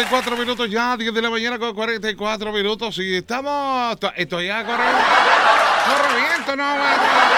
44 minutos ya, 10 de la mañana con 44 minutos. Y estamos. Esto ya corre. Corre viento, no, güey.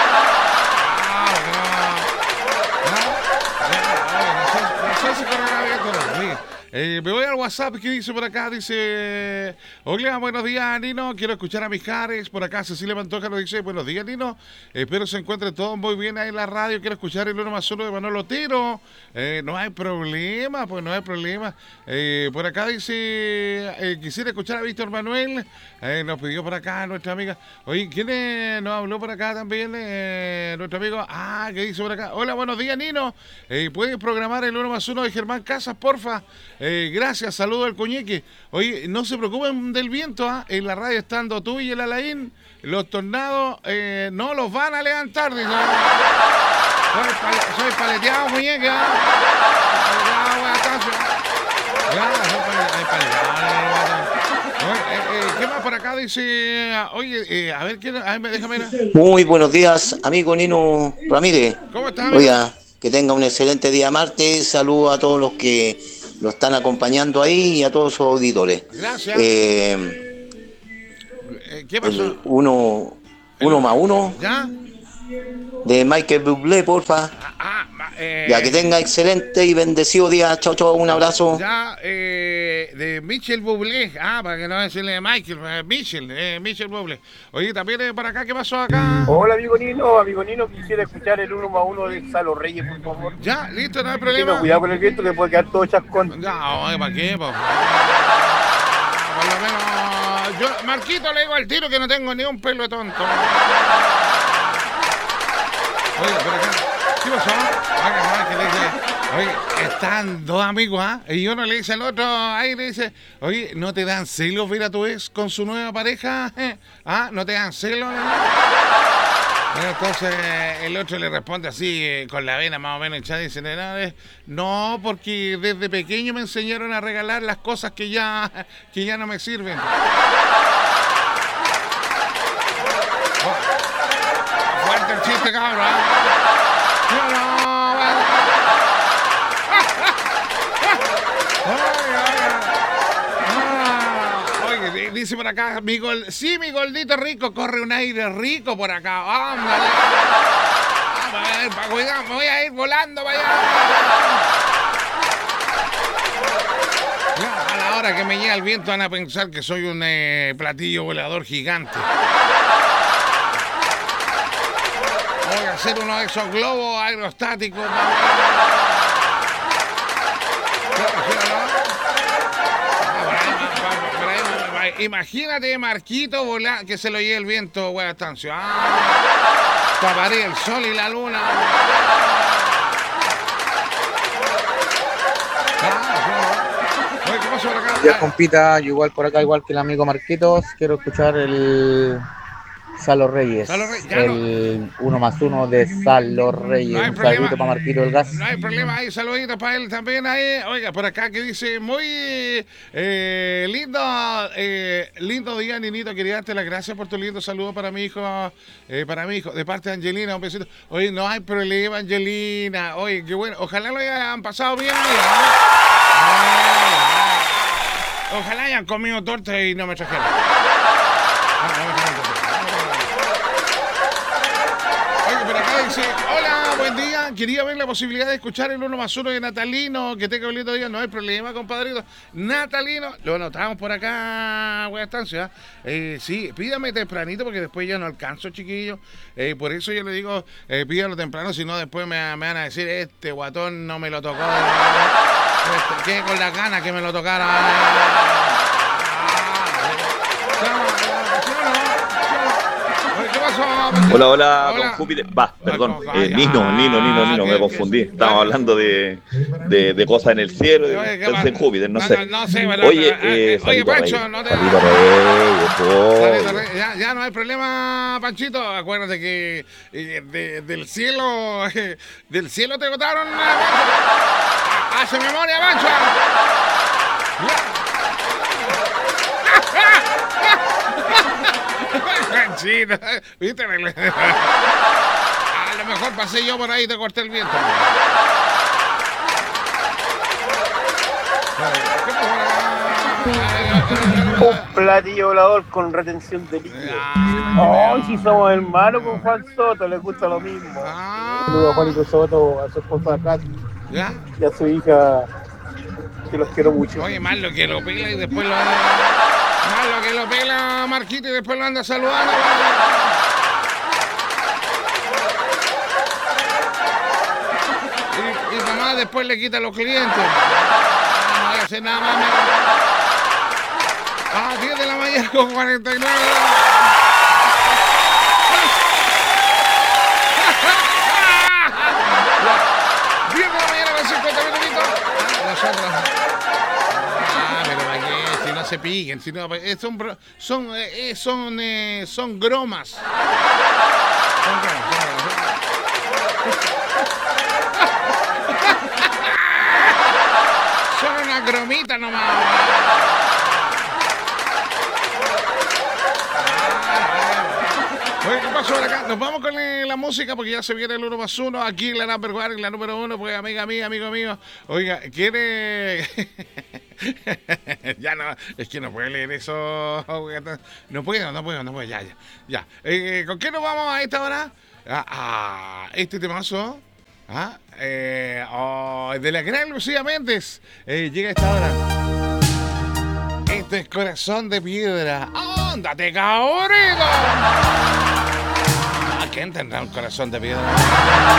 No sé si correrá viento o no. Sí. Me voy al WhatsApp, ¿qué dice por acá? Dice, hola, buenos días, Nino, quiero escuchar a Mijares. Por acá Cecilia Pantoja nos dice, buenos días, Nino, espero se encuentre todo muy bien ahí en la radio, quiero escuchar el 1+1 de Manolo Tiro. No hay problema, pues no hay problema. Por acá dice, quisiera escuchar a Víctor Manuel, nos pidió por acá nuestra amiga. Oye, ¿quién nos habló por acá también? Nuestro amigo, ¿qué dice por acá? Hola, buenos días, Nino, ¿puedes programar el 1+1 de Germán Casas, porfa? Gracias, saludo al Coñeque. Oye, no se preocupen del viento, en la radio estando tú y el Alain, los tornados no los van a levantar. Dice, soy paleteado, Coñeque. ¿Qué más por acá? Dice, oye, a ver, déjame ver. Muy buenos días, amigo Nino Ramírez. ¿Cómo estás, amigo? Oiga, que tenga un excelente día martes. Saludos a todos los que lo están acompañando ahí y a todos sus auditores. Gracias. ¿Qué pasó? El uno más uno. ¿Ya? De Michael Bublé, porfa. Ya que tenga excelente y bendecido día. Chao, chao, un abrazo. Ya, de Michel Bublé. Para que no decirle de Michael, Michel Bublé. Oye, también para acá, ¿qué pasó acá? Hola, amigo Nino, quisiera escuchar el 1+1 de Salo Reyes, por favor. Ya, listo, no hay problema. Tenga cuidado con el viento que puede quedar todo chascón. No, ¿para qué, po? Por lo menos, yo, Marquito, le digo al tiro que no tengo ni un pelo de tonto. Oye, por acá, ¿qué pasó? Que le dice, oye, están dos amigos, y uno le dice al otro, ahí le dice, oye, ¿no te dan celos ver a tu ex con su nueva pareja? ¿No te dan celos? Entonces el otro le responde así, con la vena más o menos hinchada, y dice, no, porque desde pequeño me enseñaron a regalar las cosas que ya no me sirven. Fuerte el chiste, cabrón. Oye, dice por acá, mi gordito rico, corre un aire rico por acá. Vamos, para cuidar, me voy a ir volando para allá. A la hora que me llega el viento van a pensar que soy un platillo volador gigante. Voy a hacer uno de esos globos aerostáticos. Imagínate Marquito volar, que se lo lleve el viento, güey, estancia. Taparía el sol y la luna. ¿Qué pasó por acá? Ya, compita, yo igual por acá, igual que el amigo Marquitos, quiero escuchar el Salo Reyes, el 1+1 de Salo Reyes. Un saludito para Marquito del Gas. No hay problema, hay saluditos para él también ahí. Oiga, por acá que dice, muy lindo día, Ninito, quería darte las gracias por tu lindo saludo para mi hijo, de parte de Angelina, un besito. Oye, no hay problema, Angelina. Oye, qué bueno, ojalá lo hayan pasado bien. Ojalá hayan comido torta y no me trajeron. Oye, por acá dice, hola, buen día. Quería ver la posibilidad de escuchar el 1+1 de Natalino. Que tenga un lindo día. No hay problema, compadrito. Natalino, lo anotamos por acá, buena estancia. Sí, pídame tempranito porque después ya no alcanzo, chiquillo. Por eso yo le digo, pídalo temprano, si no después me van a decir, este guatón no me lo tocó. ¿Qué? Con las ganas que me lo tocara. ¿Qué pasó? Hola, don Júpiter. Perdón. Nino, me confundí. Estábamos hablando de cosas en el cielo. Pensé en Júpiter, no sé. No sé, pero, oye, Pancho, no te. Ya no hay problema, Panchito. Acuérdate que del cielo te botaron. Hace memoria, Pancho. Panchito, ¿viste? A lo mejor pasé yo por ahí y te corté el viento. ¿Qué pasó? Un platillo volador con retención de líquido. Si somos hermanos con Juan Soto, les gusta lo mismo. Saludos a Juanito Soto, a su esposa Katy y a su hija, que los quiero mucho. Oye, más lo que lo pela y después lo anda. Más lo que lo pela Marquito y después lo anda saludando. Y mamá después le quita a los clientes. No voy a hacer nada más. 10 de la mañana con 49. 10 de la mañana con 50 minutitos. Nosotros. Pero para qué, si no se piquen, si no, son gromas. Son una gromita nomás. Oye, ¿qué pasó acá? Nos vamos con la música porque ya se viene el 1+1 aquí en la number one, en la número 1, pues amiga mía, amigo mío. Oiga, ¿quiere...? Ya no, es que no puede leer eso. No puedo, ya. ¿Con qué nos vamos a esta hora? Este temazo. De la gran Lucía Méndez. Llega a esta hora. Este es Corazón de Piedra. ¡Ándate, cabrito! ¿Quién tendrá un corazón de piedra?